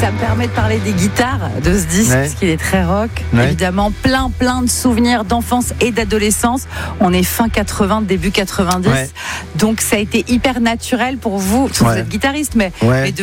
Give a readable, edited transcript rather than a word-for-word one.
Ça me permet de parler des guitares de ce disque, parce qu'il est très rock. Évidemment, plein de souvenirs d'enfance et d'adolescence. On est fin 80, début 90. Donc ça a été hyper naturel pour vous. Vous êtes guitariste, mais de